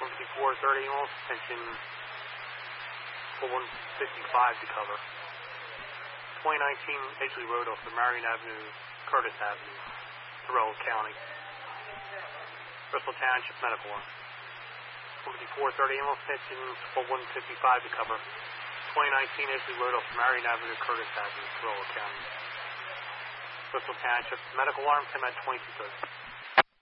15430 ambulance, attention 4155 to cover. 2019 Edgley Road off of Marion Avenue, Curtis Avenue, Sorrel County. Bristol Township Medical Arm. 15430 ambulance, attention 4155 to cover. 2019 Edgley Road off of Marion Avenue, Curtis Avenue, Sorrel County. Bristol Township Medical Arm, 10 at 2230.